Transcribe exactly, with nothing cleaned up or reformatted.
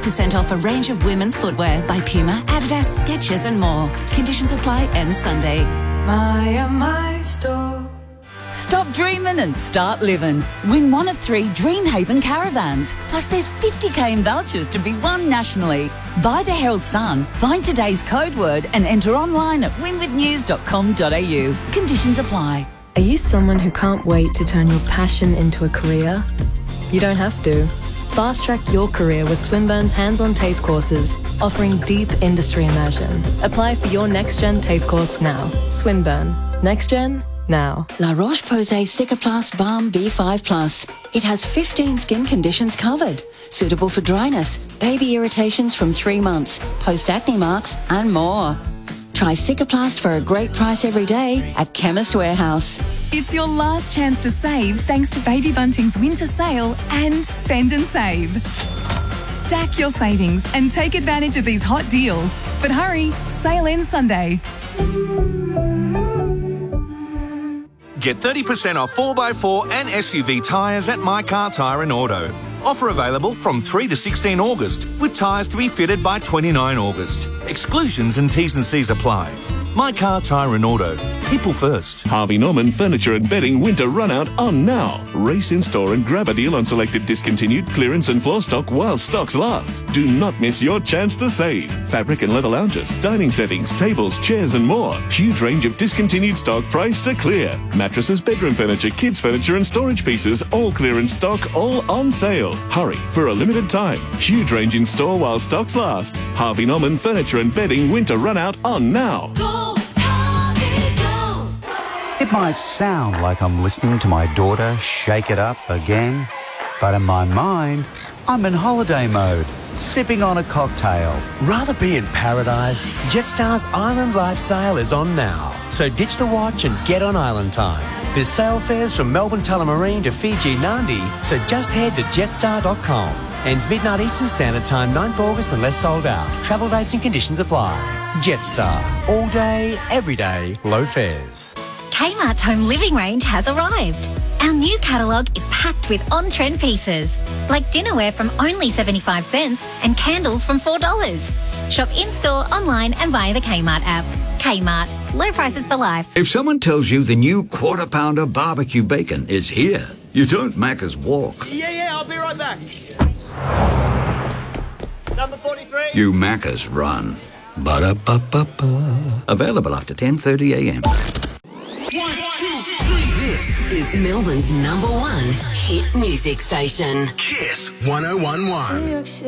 percent off a range of women's footwear by Puma, Adidas, Skechers and more. Conditions apply end Sunday. My, oh my store. Stop dreaming and start living. Win one of three Dreamhaven caravans. Plus there's fifty K in vouchers to be won nationally. Buy the Herald Sun, find today's code word and enter online at win with news dot com dot a u. Conditions apply. Are you someone who can't wait to turn your passion into a career? You don't have to. Fast track your career with Swinburne's hands-on TAFE courses, offering deep industry immersion. Apply for your next-gen TAFE course now. Swinburne. Next Gen, now. La Roche-Posay Cicaplast Balm B five plus. It has fifteen skin conditions covered. Suitable for dryness, baby irritations from three months, post-acne marks and more. Try Cicaplast for a great price every day at Chemist Warehouse. It's your last chance to save thanks to Baby Bunting's winter sale and Spend and Save. Stack your savings and take advantage of these hot deals. But hurry, sale ends Sunday. Get thirty percent off four by four and S U V tyres at My Car Tyre and Auto. Offer available from three to sixteen August, with tyres to be fitted by twenty-nine August. Exclusions and T's and C's apply. My Car Tyre and Auto. People first. Harvey Norman Furniture and Bedding winter run out on now. Race in store and grab a deal on selected discontinued clearance and floor stock while stocks last. Do not miss your chance to save. Fabric and leather lounges, dining settings, tables, chairs and more. Huge range of discontinued stock priced to clear. Mattresses, bedroom furniture, kids furniture and storage pieces, all clearance stock, all on sale. Hurry for a limited time. Huge range in store while stocks last. Harvey Norman Furniture and Bedding winter run out on now. It might sound like I'm listening to my daughter shake it up again, but in my mind, I'm in holiday mode, sipping on a cocktail. Rather be in paradise? Jetstar's Island Life sale is on now. So ditch the watch and get on island time. There's sale fares from Melbourne Tullamarine to Fiji Nadi, so just head to jetstar dot com. Ends midnight Eastern Standard Time, ninth of August unless sold out. Travel dates and conditions apply. Jetstar. All day, every day, low fares. Kmart's home living range has arrived. Our new catalogue is packed with on-trend pieces, like dinnerware from only seventy-five cents and candles from four dollars. Shop in-store, online and via the Kmart app. Kmart. Low prices for life. If someone tells you the new Quarter Pounder barbecue bacon is here, you don't Macca's walk. Yeah, yeah, I'll be right back. Number forty-three. You Macca's run. Ba-da-ba-ba-ba. Available after ten thirty a m This is Melbourne's number one hit music station. Kiss one oh one one.